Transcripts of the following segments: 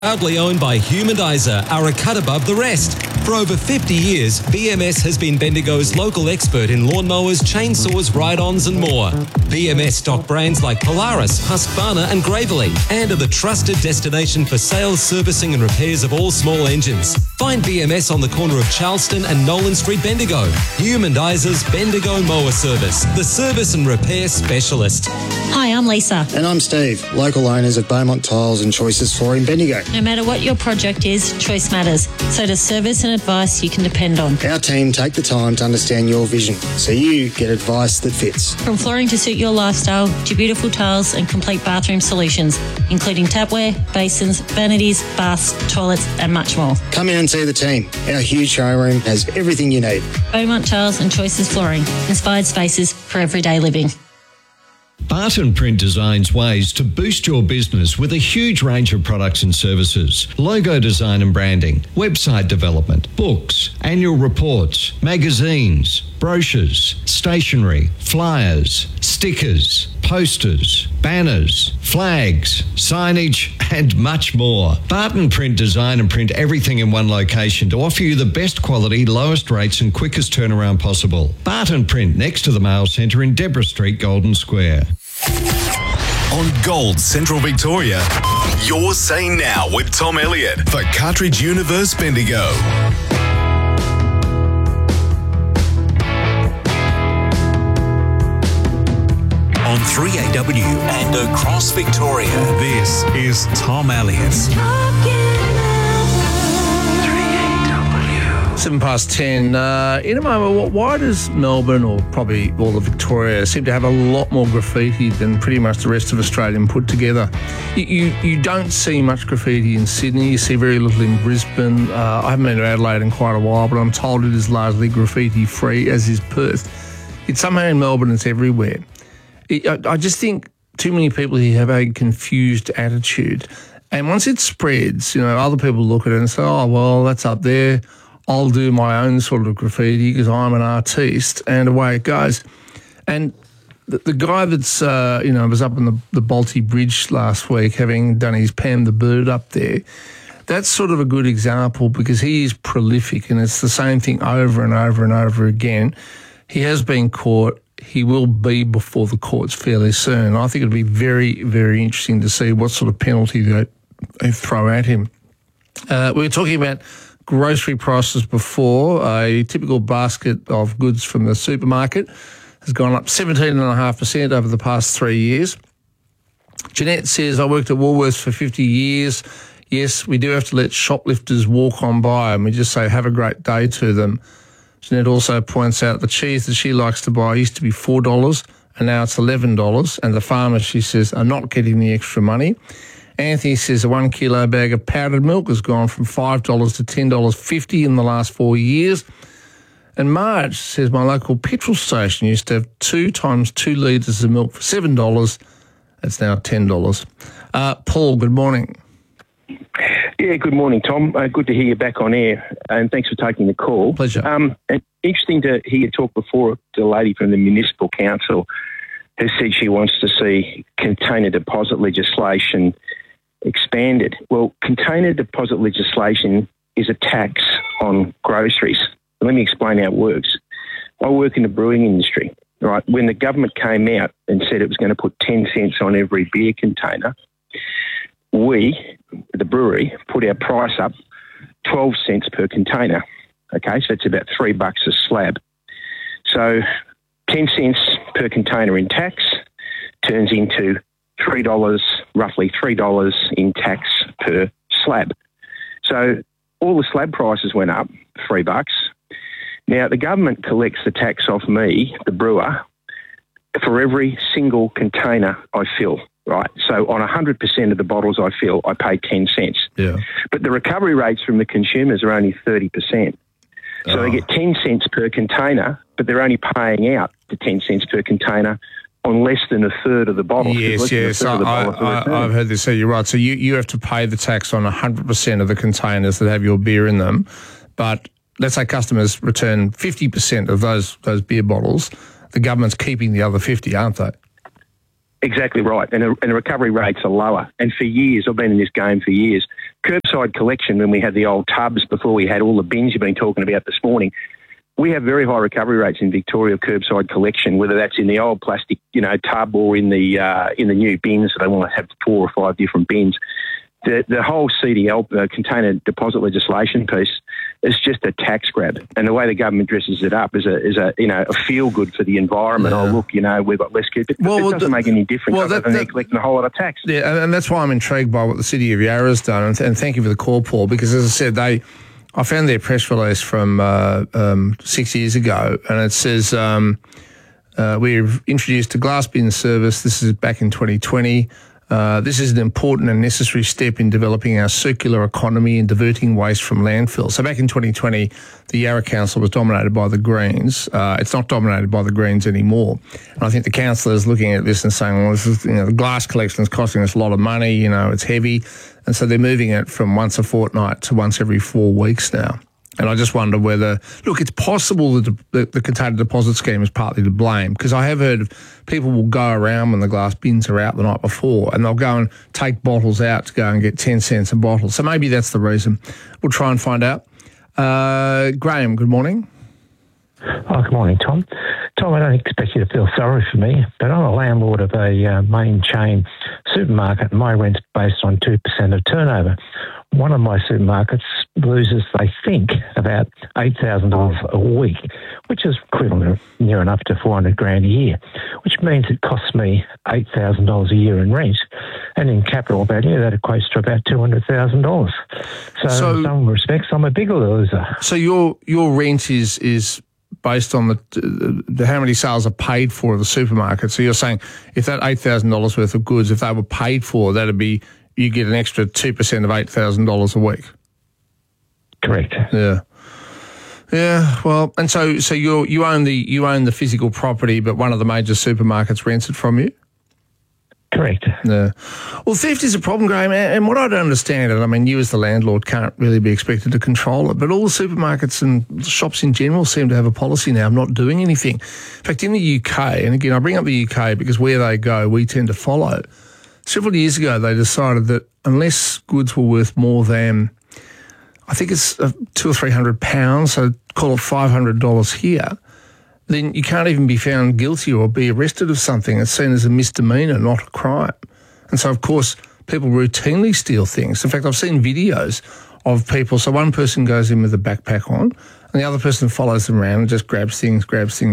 Proudly owned by Humanizer, are a cut above the rest. For over 50 years, BMS has been Bendigo's local expert in lawnmowers, chainsaws, ride-ons and more. BMS stock brands like Polaris, Husqvarna and Gravely, and are the trusted destination for sales, servicing and repairs of all small engines. Find BMS on the corner of Charleston and Nolan Street, Bendigo. Humanizer's Bendigo Mower Service, the service and repair specialist. Hi, I'm Lisa. And I'm Steve, local owners of Beaumont Tiles and Choices Flooring, Bendigo. No matter what your project is, choice matters. So does service and advice you can depend on. Our team take the time to understand your vision, so you get advice that fits. From flooring to suit your lifestyle, to beautiful tiles and complete bathroom solutions, including tapware, basins, vanities, baths, toilets and much more. Come in and see the team. Our huge showroom has everything you need. Beaumont Tiles and Choices Flooring. Inspired spaces for everyday living. Barton Print designs ways to boost your business with a huge range of products and services. Logo design and branding, website development, books, annual reports, magazines, brochures, stationery, flyers, stickers, posters, banners, flags, signage and much more. Barton Print design and print everything in one location to offer you the best quality, lowest rates and quickest turnaround possible. Barton Print next to the Mail Centre in Deborah Street, Golden Square. On Gold Central Victoria, you're saying now with Tom Elliott for Cartridge Universe Bendigo. On 3AW and across Victoria, this is Tom Elliott. 10:07. In a moment, why does Melbourne, or probably all of Victoria, seem to have a lot more graffiti than pretty much the rest of Australia put together? You don't see much graffiti in Sydney. You see very little in Brisbane. I haven't been to Adelaide in quite a while, but I'm told it is largely graffiti-free, as is Perth. It's somehow in Melbourne, it's everywhere. I just think too many people here have a confused attitude. And once it spreads, other people look at it and say, oh, well, that's up there. I'll do my own sort of graffiti because I'm an artiste, and away it goes. And the guy that's, was up on the Balti Bridge last week having done his Pam the Bird up there, that's sort of a good example because he is prolific and it's the same thing over and over and over again. He has been caught. He will be before the courts fairly soon. I think it'll be very, very interesting to see what sort of penalty they throw at him. We were talking about grocery prices before. A typical basket of goods from the supermarket has gone up 17.5% over the past 3 years. Jeanette says, I worked at Woolworths for 50 years. Yes, we do have to let shoplifters walk on by and we just say have a great day to them. Jeanette also points out the cheese that she likes to buy used to be $4 and now it's $11, and the farmers, she says, are not getting the extra money. Anthony says a 1 kilo bag of powdered milk has gone from $5 to $10.50 in the last 4 years. And Marge says my local petrol station used to have 2 times 2 litres of milk for $7. It's now $10. Paul, good morning. Yeah, good morning, Tom. Good to hear you back on air, and thanks for taking the call. Pleasure. And interesting to hear you talk before. The lady from the Municipal Council has said she wants to see container deposit legislation expanded. Well, container deposit legislation is a tax on groceries. Let me explain how it works. I work in the brewing industry, right? When the government came out and said it was going to put 10 cents on every beer container, we, the brewery, put our price up 12 cents per container. Okay, so it's about $3 a slab. So 10 cents per container in tax turns into roughly $3 in tax per slab. So all the slab prices went up, $3. Now, the government collects the tax off me, the brewer, for every single container I fill, right? So on 100% of the bottles I fill, I pay 10 cents. Yeah. But the recovery rates from the consumers are only 30%. So they get 10 cents per container, but they're only paying out the 10 cents per container on less than a third of the bottles. Yes. I've heard this. So you're right. So you have to pay the tax on 100% of the containers that have your beer in them. But let's say customers return 50% of those beer bottles. The government's keeping the other 50, aren't they? Exactly right. And the recovery rates are lower. And for years, I've been in this game for years, curbside collection, when we had the old tubs before we had all the bins you've been talking about this morning, we have very high recovery rates in Victoria of curbside collection, whether that's in the old plastic, tub or in the new bins. So they want to have 4 or 5 different bins. The whole CDL container deposit legislation piece is just a tax grab, and the way the government dresses it up is a feel good for the environment. Yeah. Oh look, we've got less kids. It doesn't make any difference other than they're collecting a whole lot of tax. Yeah, and that's why I'm intrigued by what the City of Yarra has done, and thank you for the call, Paul, because as I said, I found their press release from 6 years ago, and it says we've introduced a glass bin service. This is back in 2020. This is an important and necessary step in developing our circular economy and diverting waste from landfill. So back in 2020, the Yarra Council was dominated by the Greens. It's not dominated by the Greens anymore. And I think the council is looking at this and saying, well, this is, the glass collection is costing us a lot of money, it's heavy. And so they're moving it from once a fortnight to once every 4 weeks now. And I just wonder whether, look, it's possible that the container deposit scheme is partly to blame, because I have heard of people will go around when the glass bins are out the night before and they'll go and take bottles out to go and get 10 cents a bottle. So maybe that's the reason. We'll try and find out. Graham, good morning. Oh, good morning, Tom. Tom, I don't expect you to feel sorry for me, but I'm a landlord of a main chain supermarket, and my rent's based on 2% of turnover. One of my supermarkets loses, they think, about $8,000 a week, which is equivalent near enough to $400,000 a year, which means it costs me $8,000 a year in rent, and in capital value that equates to about $200,000. So in some respects, I'm a bigger loser. So your rent is based on the how many sales are paid for at the supermarket. So you're saying if that $8,000 worth of goods, if they were paid for, that'd be, you get an extra 2% of $8,000 a week. Correct. Yeah. Yeah. Well, and so you own the physical property, but one of the major supermarkets rents it from you? Correct. Yeah. Well, theft is a problem, Graham, and what I don't understand, and I mean, you as the landlord can't really be expected to control it, but all the supermarkets and shops in general seem to have a policy now of not doing anything. In fact, in the UK, and again, I bring up the UK because where they go, we tend to follow. Several years ago, they decided that unless goods were worth more than, I think it's £200 or £300, so call it $500 here, then you can't even be found guilty or be arrested of something. It's seen as a misdemeanor, not a crime. And so, of course, people routinely steal things. In fact, I've seen videos of people. So one person goes in with a backpack on and the other person follows them around and just grabs things.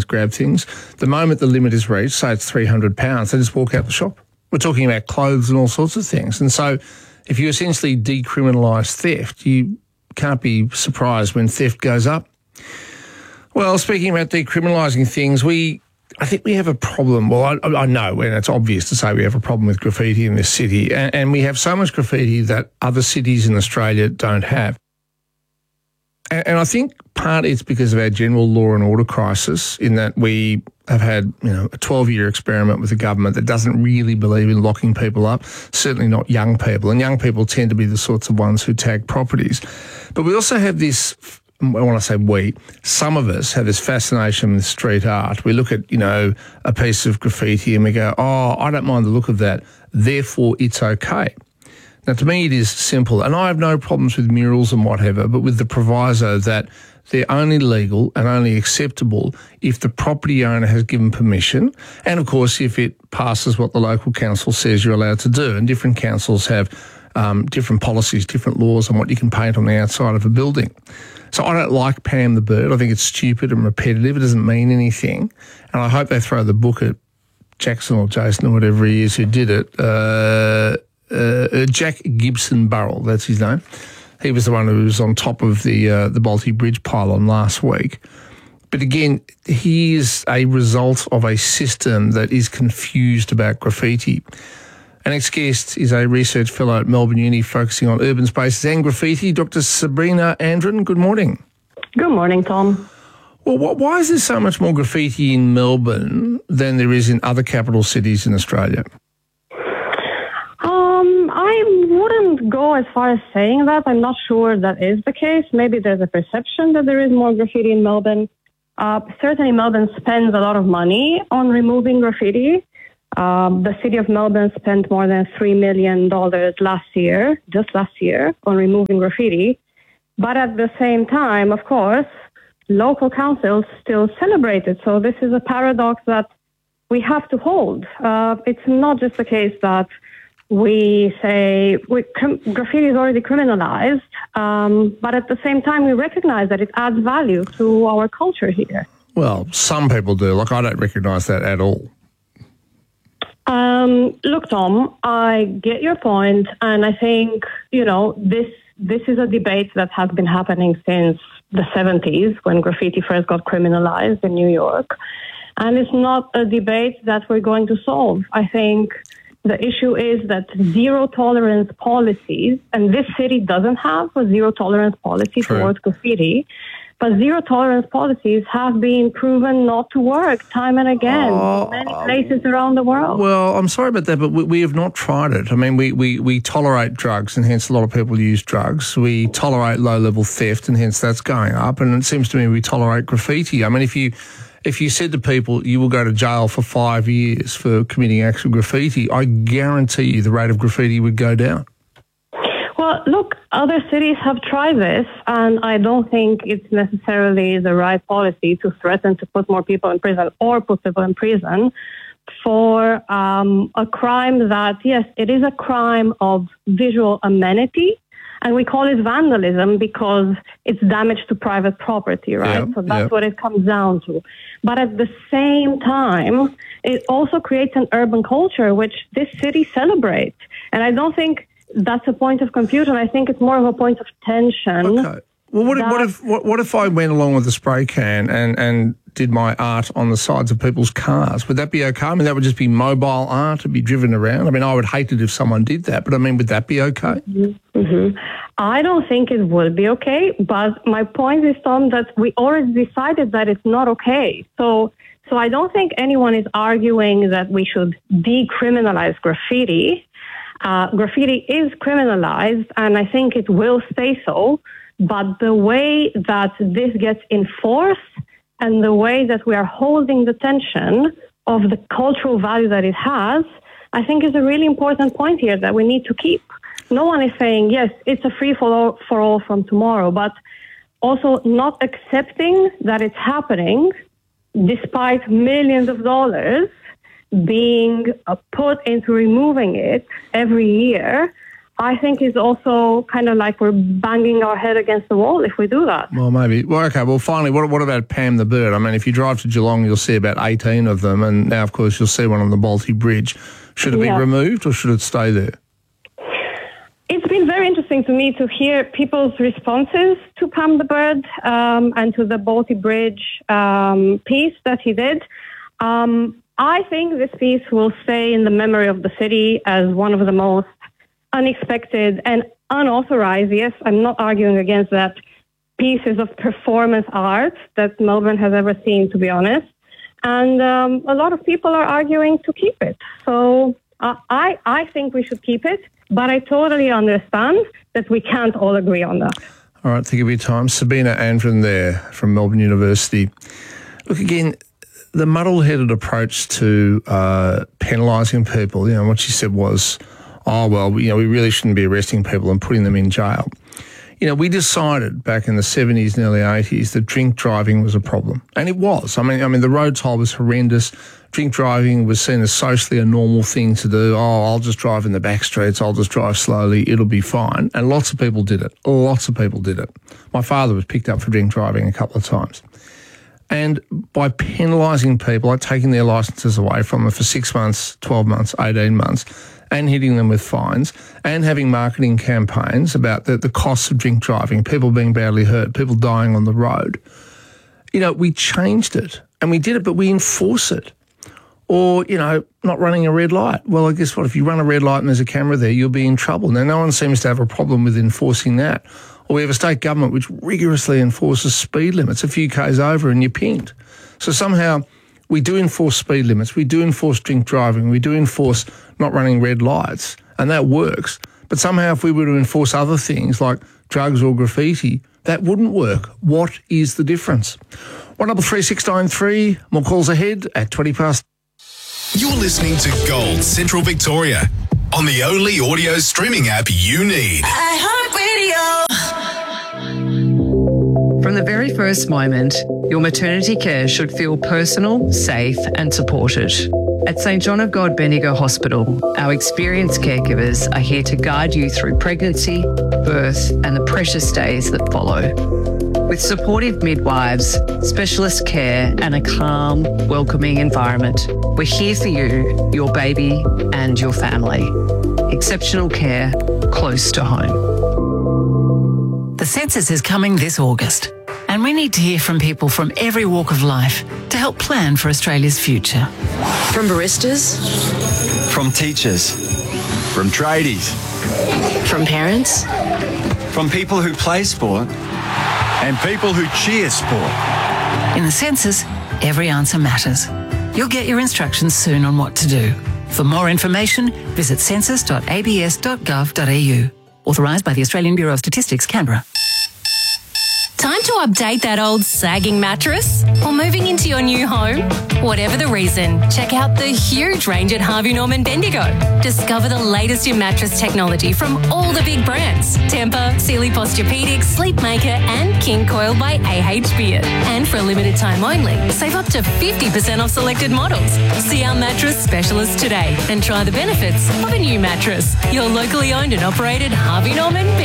The moment the limit is reached, say it's £300, they just walk out the shop. We're talking about clothes and all sorts of things. And so if you essentially decriminalise theft, you can't be surprised when theft goes up. Well, speaking about decriminalising things, I think we have a problem. Well, I know, and it's obvious to say we have a problem with graffiti in this city, and we have so much graffiti that other cities in Australia don't have. And I think partly it's because of our general law and order crisis, in that we have had a 12-year experiment with the government that doesn't really believe in locking people up, certainly not young people. And young people tend to be the sorts of ones who tag properties. But we also have this, when I say we, some of us have this fascination with street art. We look at, a piece of graffiti and we go, oh, I don't mind the look of that, therefore it's okay. Now, to me, it is simple, and I have no problems with murals and whatever, but with the proviso that they're only legal and only acceptable if the property owner has given permission, and, of course, if it passes what the local council says you're allowed to do. And different councils have different policies, different laws on what you can paint on the outside of a building. So I don't like Pam the Bird. I think it's stupid and repetitive. It doesn't mean anything. And I hope they throw the book at Jackson or Jason or whatever he is who did it. Jack Gibson Burrell, that's his name. He was the one who was on top of the Balti Bridge pylon last week. But again, he is a result of a system that is confused about graffiti. Our next guest is a research fellow at Melbourne Uni focusing on urban spaces and graffiti, Dr. Sabrina Andren. Good morning. Good morning, Tom. Well, why is there so much more graffiti in Melbourne than there is in other capital cities in Australia? I wouldn't go as far as saying that. I'm not sure that is the case. Maybe there's a perception that there is more graffiti in Melbourne. Certainly Melbourne spends a lot of money on removing graffiti. The city of Melbourne spent more than $3 million just last year, on removing graffiti. But at the same time, of course, local councils still celebrate it. So this is a paradox that we have to hold. It's not just the case that we say graffiti is already criminalized, but at the same time, we recognize that it adds value to our culture here. Well, some people do. Like, I don't recognise that at all. Look, Tom, I get your point, and I think, this is a debate that has been happening since the 70s, when graffiti first got criminalized in New York. And it's not a debate that we're going to solve. I think the issue is that zero tolerance policies, and this city doesn't have a zero tolerance policy towards graffiti, but zero tolerance policies have been proven not to work time and again in many places around the world. Well, I'm sorry about that, but we have not tried it. I mean, we tolerate drugs, and hence a lot of people use drugs. We tolerate low-level theft, and hence that's going up. And it seems to me we tolerate graffiti. I mean, if you said to people you will go to jail for 5 years for committing acts of graffiti, I guarantee you the rate of graffiti would go down. Well, look, other cities have tried this, and I don't think it's necessarily the right policy to threaten to put more people in prison or put people in prison for a crime that, yes, it is a crime of visual amenity, and we call it vandalism because it's damage to private property, right? So that's what it comes down to. But at the same time, it also creates an urban culture, which this city celebrates. And I don't think that's a point of confusion. I think it's more of a point of tension. Okay. Well, what if I went along with the spray can and did my art on the sides of people's cars? Would that be okay? I mean, that would just be mobile art to be driven around. I mean, I would hate it if someone did that, but I mean, would that be okay? Mm-hmm. I don't think it would be okay, but my point is, Tom, that we already decided that it's not okay. So I don't think anyone is arguing that we should decriminalize graffiti. Graffiti is criminalized, and I think it will stay so. But the way that this gets enforced and the way that we are holding the tension of the cultural value that it has, I think is a really important point here that we need to keep. No one is saying, yes, it's a free-for-all from tomorrow, but also not accepting that it's happening despite millions of dollars being put into removing it every year, I think is also kind of like we're banging our head against the wall if we do that. Well, maybe. Well, okay. Well, finally, what about Pam the bird? I mean, if you drive to Geelong, you'll see about 18 of them, and now, of course, you'll see one on the Balti Bridge. Should it be removed or should it stay there? It's been very interesting to me to hear people's responses to Pam the bird and to the Balti Bridge piece that he did. I think this piece will stay in the memory of the city as one of the most unexpected and unauthorized, yes, I'm not arguing against that, pieces of performance art that Melbourne has ever seen, to be honest. And a lot of people are arguing to keep it. So I think we should keep it, but I totally understand that we can't all agree on that. All right, think of your time. Sabina Andren there from Melbourne University. Look, again, the muddle-headed approach to penalising people, what she said was, we really shouldn't be arresting people and putting them in jail. We decided back in the 70s and early 80s that drink driving was a problem. And it was. I mean, the road toll was horrendous. Drink driving was seen as socially a normal thing to do. I'll just drive in the back streets. I'll just drive slowly. It'll be fine. And lots of people did it. Lots of people did it. My father was picked up for drink driving a couple of times. And by penalising people, like taking their licences away from them for 6 months, 12 months, 18 months, and hitting them with fines, and having marketing campaigns about the costs of drink driving, people being badly hurt, people dying on the road, we changed it. And we did it, but we enforce it. Or, not running a red light. Well, I guess what? If you run a red light and there's a camera there, you'll be in trouble. Now, no one seems to have a problem with enforcing that. Or we have a state government which rigorously enforces speed limits. A few k's over and you're pinged. So somehow we do enforce speed limits. We do enforce drink driving. We do enforce not running red lights. And that works. But somehow if we were to enforce other things like drugs or graffiti, that wouldn't work. What is the difference? 133693, more calls ahead at 20 past. You're listening to Gold Central Victoria on the only audio streaming app you need. From the very first moment, your maternity care should feel personal, safe and supported. At St John of God Bendigo Hospital, our experienced caregivers are here to guide you through pregnancy, birth and the precious days that follow. With supportive midwives, specialist care and a calm, welcoming environment, we're here for you, your baby and your family. Exceptional care close to home. The census is coming this August, and we need to hear from people from every walk of life to help plan for Australia's future. From baristas, from teachers, from tradies, from parents, from people who play sport, and people who cheer sport. In the census, every answer matters. You'll get your instructions soon on what to do. For more information, visit census.abs.gov.au. Authorised by the Australian Bureau of Statistics, Canberra. Time to update that old sagging mattress? Or moving into your new home? Whatever the reason, check out the huge range at Harvey Norman Bendigo. Discover the latest in mattress technology from all the big brands. Tempur, Sealy Posturepedic, Sleepmaker and King Coil by AH Beard. And for a limited time only, save up to 50% off selected models. See our mattress specialist today and try the benefits of a new mattress. Your locally owned and operated Harvey Norman Bendigo.